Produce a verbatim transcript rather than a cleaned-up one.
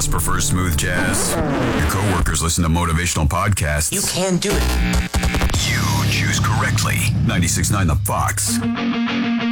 boss prefers smooth jazz. Your coworkers listen to motivational podcasts. You can do it. You choose correctly. ninety-six point nine The Fox.